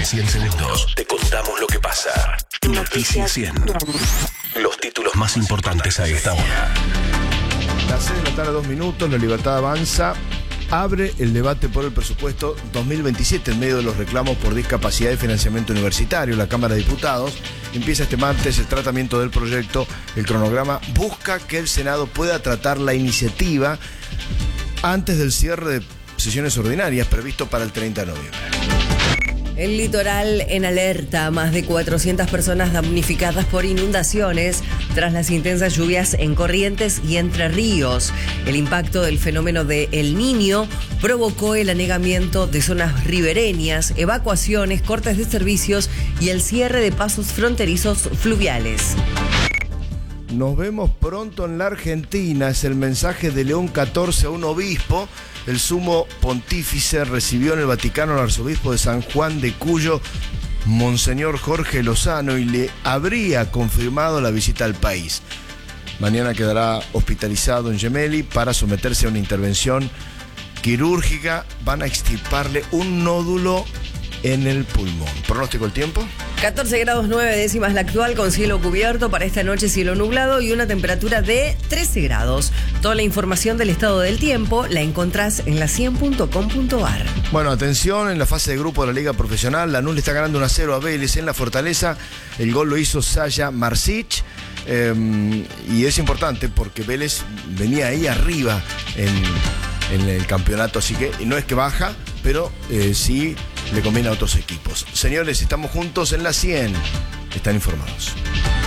En 100 segundos te contamos lo que pasa. Noticias 100. Los títulos más importantes a esta hora. Las 6 de la tarde, 2 minutos, La Libertad Avanza abre el debate por el presupuesto 2027 en medio de los reclamos por discapacidad y financiamiento universitario. La Cámara de Diputados empieza este martes el tratamiento del proyecto. El cronograma busca que el Senado pueda tratar la iniciativa antes del cierre de sesiones ordinarias previsto para el 30 de noviembre. El litoral en alerta, más de 400 personas damnificadas por inundaciones tras las intensas lluvias en Corrientes y Entre Ríos. El impacto del fenómeno de El Niño provocó el anegamiento de zonas ribereñas, evacuaciones, cortes de servicios y el cierre de pasos fronterizos fluviales. Nos vemos pronto en la Argentina, es el mensaje de León XIV a un obispo. El sumo pontífice recibió en el Vaticano al arzobispo de San Juan de Cuyo, Monseñor Jorge Lozano, y le habría confirmado la visita al país. Mañana quedará hospitalizado en Gemelli para someterse a una intervención quirúrgica. Van a extirparle un nódulo en el pulmón. ¿Pronóstico del tiempo? 14 grados 9 décimas la actual, con cielo cubierto. Para esta noche cielo nublado y una temperatura de 13 grados. Toda la información del estado del tiempo la encontrás en la100.com.ar. Bueno, atención, en la fase de grupo de la Liga Profesional, Lanús le está ganando 1-0 a Vélez en la Fortaleza. El gol lo hizo Sasha Marsic. Y es importante porque Vélez venía ahí arriba en el campeonato, así que no es que baja, pero sí le conviene a otros equipos. Señores, estamos juntos en la 100. Están informados.